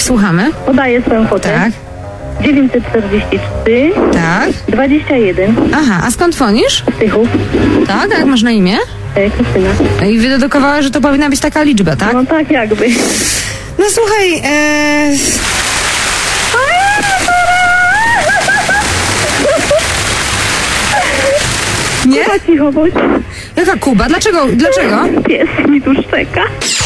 słuchamy. Podaję swoją kwotę. Tak. 943 Tak. 21 Aha, a skąd dzwonisz? z Tychów. Tak, a jak masz na imię? Krystyna. I wydedukowała, że to powinna być taka liczba, tak? No tak jakby. No słuchaj, nie? Cicho bądź. Jaka Kuba? Dlaczego? Pies mi tu szczeka.